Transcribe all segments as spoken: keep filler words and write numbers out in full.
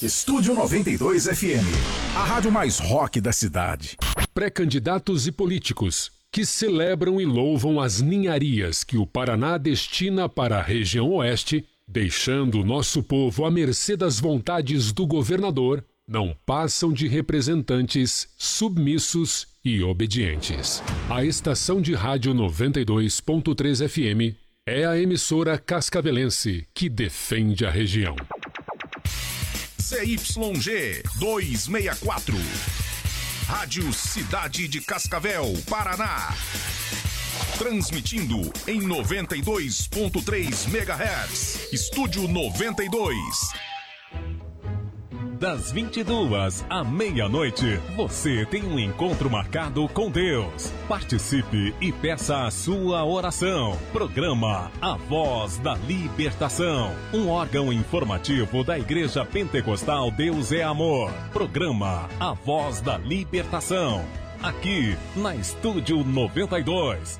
Estúdio noventa e dois F M, a rádio mais rock da cidade. Pré-candidatos e políticos que celebram e louvam as ninharias que o Paraná destina para a região oeste, deixando o nosso povo à mercê das vontades do governador, não passam de representantes submissos e obedientes. A estação de rádio noventa e dois ponto três F M é a emissora cascavelense que defende a região. C Y G duzentos e sessenta e quatro, Rádio Cidade de Cascavel, Paraná. Transmitindo em noventa e dois ponto três megahertz. Estúdio noventa e dois. Das vinte e duas à meia-noite, você tem um encontro marcado com Deus. Participe e peça a sua oração. Programa A Voz da Libertação, um órgão informativo da Igreja Pentecostal Deus é Amor. Programa A Voz da Libertação, aqui na Estúdio noventa e dois.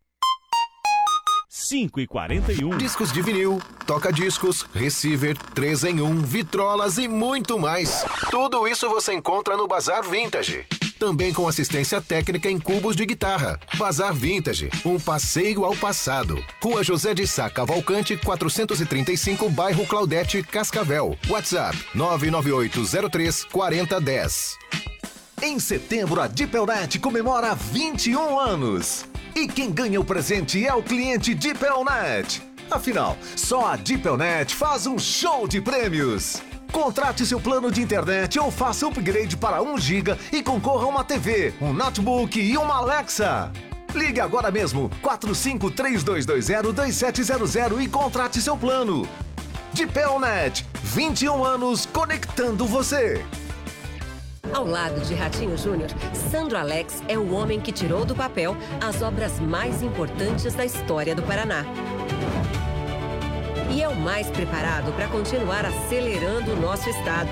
cinco e quarenta e um. Discos de vinil, toca-discos, receiver, três em um, vitrolas e muito mais. Tudo isso você encontra no Bazar Vintage. Também com assistência técnica em cubos de guitarra. Bazar Vintage, um passeio ao passado. Rua José de Sá Cavalcante, quatrocentos e trinta e cinco, bairro Claudete, Cascavel. WhatsApp nove nove oito zero três quatro zero um zero. Em setembro, a Dipelnet comemora vinte e um anos. E quem ganha o presente é o cliente Dipelnet. Afinal, só a Dipelnet faz um show de prêmios. Contrate seu plano de internet ou faça upgrade para um giga e concorra a uma T V, um notebook e uma Alexa. Ligue agora mesmo, quatro cinco três dois dois zero dois sete zero zero e contrate seu plano. Dipelnet, vinte e um anos conectando você. Ao lado de Ratinho Júnior, Sandro Alex é o homem que tirou do papel as obras mais importantes da história do Paraná. E é o mais preparado para continuar acelerando o nosso estado.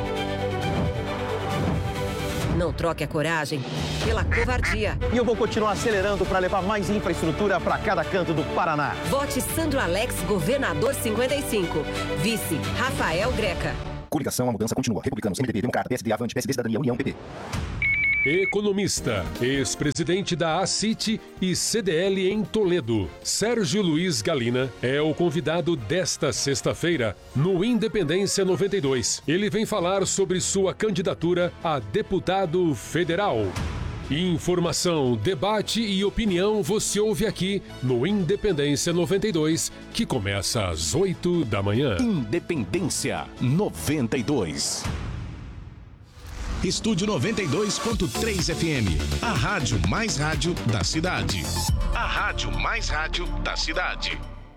Não troque a coragem pela covardia. E eu vou continuar acelerando para levar mais infraestrutura para cada canto do Paraná. Vote Sandro Alex, governador cinquenta e cinco. Vice, Rafael Greca. Coligação, a mudança continua. Republicanos, M D B, Democrata, P S D, Avante, P S D, Cidadania, União, P P. Economista, ex-presidente da A C I T e C D L em Toledo, Sérgio Luiz Galina, é o convidado desta sexta-feira no Independência noventa e dois. Ele vem falar sobre sua candidatura a deputado federal. Informação, debate e opinião você ouve aqui no Independência noventa e dois, que começa às oito da manhã. Independência noventa e dois. Estúdio noventa e dois ponto três F M, a rádio mais rádio da cidade. A rádio mais rádio da cidade.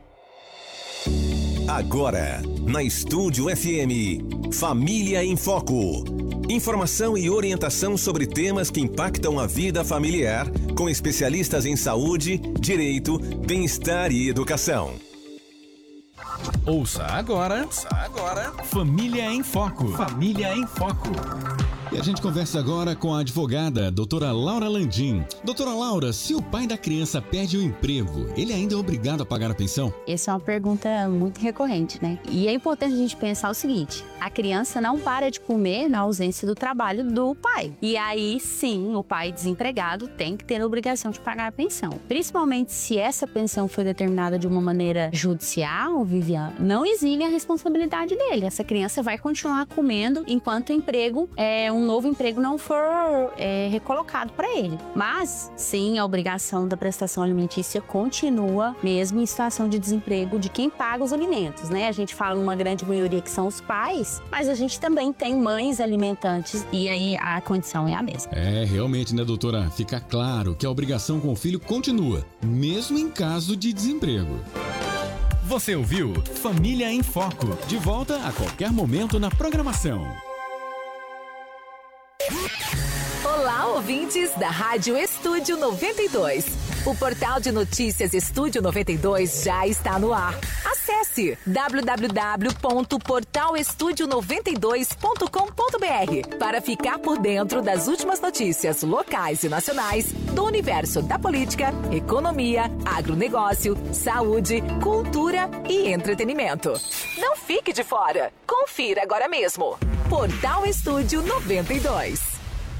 Agora, na Estúdio F M, Família em Foco. Informação e orientação sobre temas que impactam a vida familiar, com especialistas em saúde, direito, bem-estar e educação. Ouça agora, ouça agora, Família em Foco. Família em Foco. E a gente conversa agora com a advogada, doutora Laura Landim. Doutora Laura, se o pai da criança perde o emprego, ele ainda é obrigado a pagar a pensão? Essa é uma pergunta muito recorrente, né? E é importante a gente pensar o seguinte: a criança não para de comer na ausência do trabalho do pai. E aí, sim, o pai desempregado tem que ter a obrigação de pagar a pensão. Principalmente se essa pensão foi determinada de uma maneira judicial, Vivian, não exime a responsabilidade dele. Essa criança vai continuar comendo enquanto o emprego é um novo emprego não for é, recolocado para ele. Mas, sim, a obrigação da prestação alimentícia continua mesmo em situação de desemprego de quem paga os alimentos, né? A gente fala uma grande maioria que são os pais, mas a gente também tem mães alimentantes e aí a condição é a mesma. É, realmente, né, doutora? Fica claro que a obrigação com o filho continua, mesmo em caso de desemprego. Você ouviu Família em Foco. De volta a qualquer momento na programação. Olá, ouvintes da Rádio Estúdio noventa e dois. O portal de notícias Estúdio noventa e dois já está no ar. Acesse w w w ponto portal estúdio noventa e dois ponto com ponto b r para ficar por dentro das últimas notícias locais e nacionais do universo da política, economia, agronegócio, saúde, cultura e entretenimento. Não fique de fora. Confira agora mesmo. Portal Estúdio noventa e dois.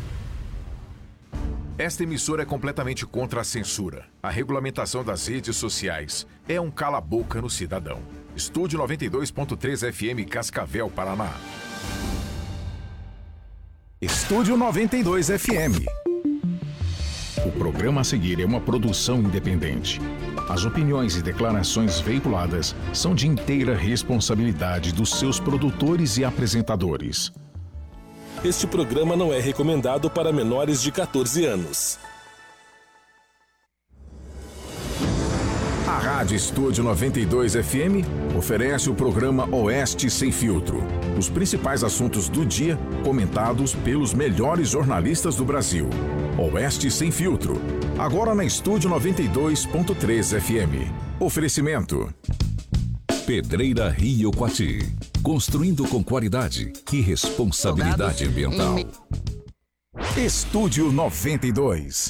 Esta emissora é completamente contra a censura. A regulamentação das redes sociais é um cala-boca no cidadão. Estúdio noventa e dois ponto três F M Cascavel, Paraná. Estúdio noventa e dois F M. O programa a seguir é uma produção independente. As opiniões e declarações veiculadas são de inteira responsabilidade dos seus produtores e apresentadores. Este programa não é recomendado para menores de quatorze anos. A Rádio Estúdio noventa e dois F M oferece o programa Oeste Sem Filtro. Os principais assuntos do dia comentados pelos melhores jornalistas do Brasil. Oeste Sem Filtro. Agora na Estúdio noventa e dois ponto três F M. Oferecimento. Pedreira Rio Quati. Construindo com qualidade e responsabilidade ambiental. Estúdio noventa e dois.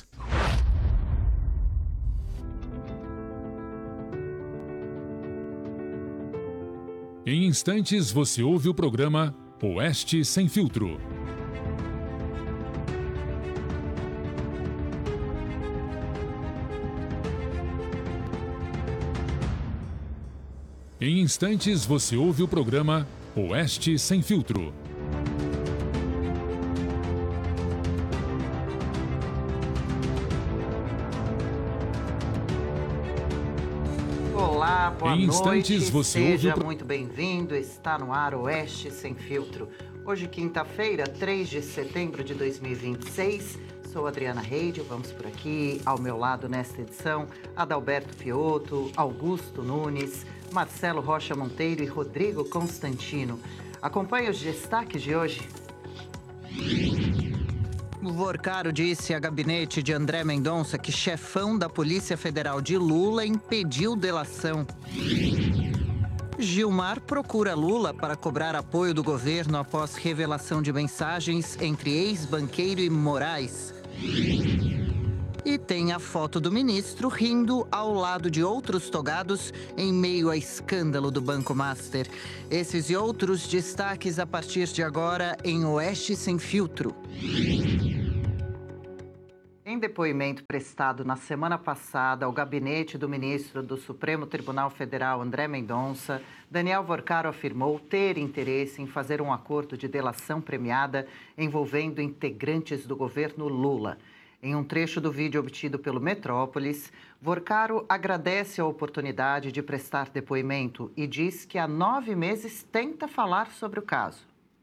Em instantes você ouve o programa Oeste Sem Filtro. Em instantes você ouve o programa Oeste Sem Filtro. Olá, boa em noite, instantes você seja ouve o... muito bem-vindo, está no ar Oeste Sem Filtro. Hoje, quinta-feira, três de setembro de dois mil e vinte e seis, sou Adriana Reide, vamos por aqui, ao meu lado nesta edição, Adalberto Fiotto, Augusto Nunes, Marcelo Rocha Monteiro e Rodrigo Constantino. Acompanhe os destaques de hoje. O Vorcaro disse a gabinete de André Mendonça que chefão da Polícia Federal de Lula impediu delação. Gilmar procura Lula para cobrar apoio do governo após revelação de mensagens entre ex-banqueiro e Moraes. E tem a foto do ministro rindo ao lado de outros togados em meio a escândalo do Banco Master. Esses e outros destaques a partir de agora em Oeste Sem Filtro. Em depoimento prestado na semana passada ao gabinete do ministro do Supremo Tribunal Federal, André Mendonça, Daniel Vorcaro afirmou ter interesse em fazer um acordo de delação premiada envolvendo integrantes do governo Lula. Em um trecho do vídeo obtido pelo Metrópolis, Vorcaro agradece a oportunidade de prestar depoimento e diz que há nove meses tenta falar sobre o caso.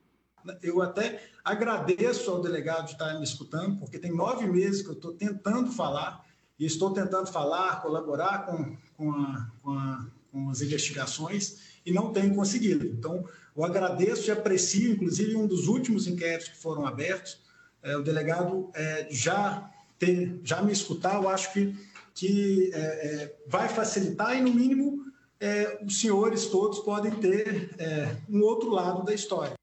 Eu até agradeço ao delegado de estar me escutando, porque tem nove meses que eu estou tentando falar, e estou tentando falar, colaborar com, com, a, com, a, com as investigações, e não tenho conseguido. Então, eu agradeço e aprecio, inclusive, um dos últimos inquéritos que foram abertos, é, o delegado é, já, ter, já me escutar, eu acho que, que é, é, vai facilitar, e, no mínimo, é, os senhores todos podem ter é, um outro lado da história.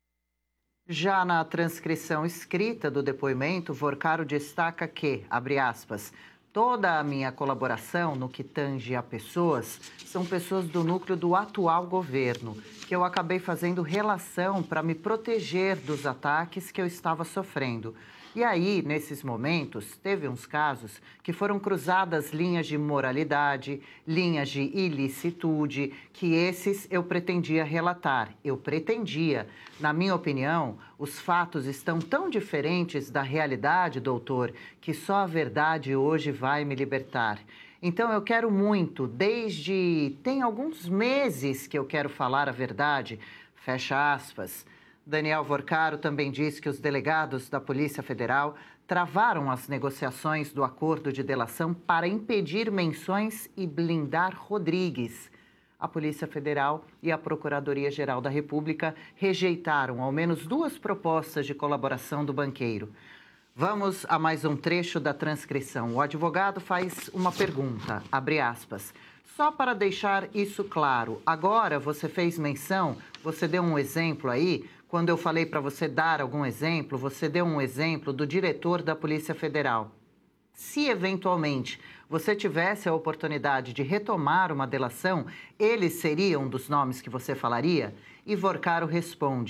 Já na transcrição escrita do depoimento, Vorcaro destaca que, abre aspas, toda a minha colaboração no que tange a pessoas são pessoas do núcleo do atual governo, que eu acabei fazendo relação para me proteger dos ataques que eu estava sofrendo. E aí, nesses momentos, teve uns casos que foram cruzadas linhas de moralidade, linhas de ilicitude, que esses eu pretendia relatar. Eu pretendia. Na minha opinião, os fatos estão tão diferentes da realidade, doutor, que só a verdade hoje vai me libertar. Então, eu quero muito, desde... tem alguns meses que eu quero falar a verdade. Fecha aspas. Daniel Vorcaro também disse que os delegados da Polícia Federal travaram as negociações do acordo de delação para impedir menções e blindar Rodrigues. A Polícia Federal e a Procuradoria-Geral da República rejeitaram ao menos duas propostas de colaboração do banqueiro. Vamos a mais um trecho da transcrição. O advogado faz uma pergunta, abre aspas. Só para deixar isso claro, agora você fez menção, você deu um exemplo aí, quando eu falei para você dar algum exemplo, você deu um exemplo do diretor da Polícia Federal. Se, eventualmente, você tivesse a oportunidade de retomar uma delação, ele seria um dos nomes que você falaria? E Vorcaro responde,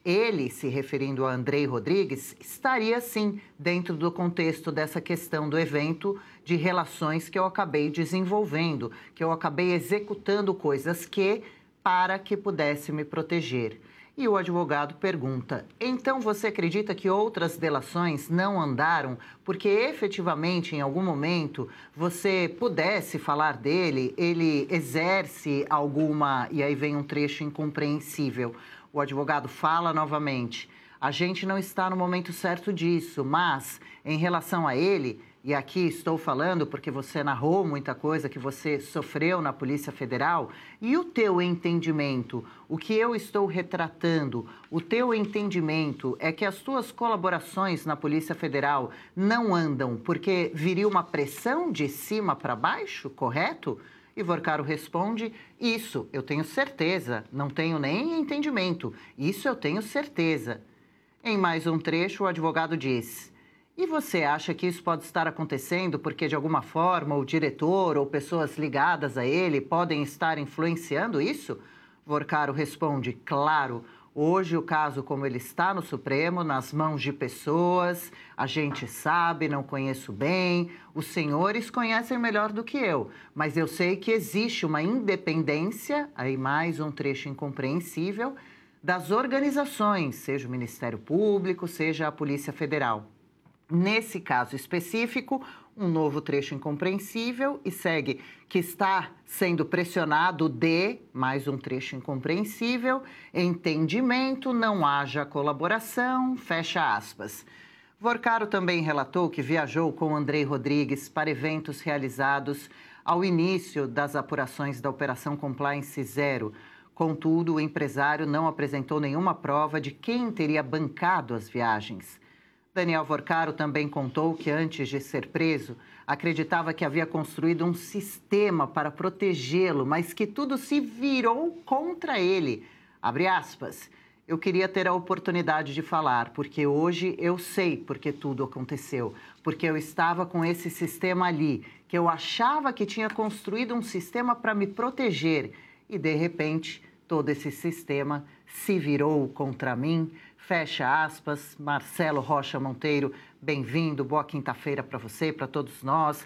Ele, se referindo a Andrei Rodrigues, estaria sim dentro do contexto dessa questão do evento de relações que eu acabei desenvolvendo, que eu acabei executando coisas que, para que pudesse me proteger. E o advogado pergunta, então você acredita que outras delações não andaram porque efetivamente em algum momento você pudesse falar dele, ele exerce alguma... E aí vem um trecho incompreensível. O advogado fala novamente, a gente não está no momento certo disso, mas em relação a ele, e aqui estou falando porque você narrou muita coisa que você sofreu na Polícia Federal, e o teu entendimento, o que eu estou retratando, o teu entendimento é que as tuas colaborações na Polícia Federal não andam porque viria uma pressão de cima para baixo, correto? E Vorcaro responde, isso eu tenho certeza, não tenho nem entendimento, isso eu tenho certeza. Em mais um trecho, o advogado diz, e você acha que isso pode estar acontecendo porque de alguma forma o diretor ou pessoas ligadas a ele podem estar influenciando isso? Vorcaro responde, claro, hoje o caso como ele está no Supremo, nas mãos de pessoas, a gente sabe, não conheço bem, os senhores conhecem melhor do que eu, mas eu sei que existe uma independência, aí mais um trecho incompreensível, das organizações, seja o Ministério Público, seja a Polícia Federal. Nesse caso específico, um novo trecho incompreensível e segue que está sendo pressionado de, mais um trecho incompreensível, entendimento, não haja colaboração, fecha aspas. Vorcaro também relatou que viajou com Andrei Rodrigues para eventos realizados ao início das apurações da Operação Compliance Zero. Contudo, o empresário não apresentou nenhuma prova de quem teria bancado as viagens. Daniel Vorcaro também contou que, antes de ser preso, acreditava que havia construído um sistema para protegê-lo, mas que tudo se virou contra ele. Abre aspas. Eu queria ter a oportunidade de falar, porque hoje eu sei porque tudo aconteceu, porque eu estava com esse sistema ali, que eu achava que tinha construído um sistema para me proteger e, de repente, todo esse sistema se virou contra mim. Fecha aspas. Marcelo Rocha Monteiro, bem-vindo, boa quinta-feira para você, para todos nós.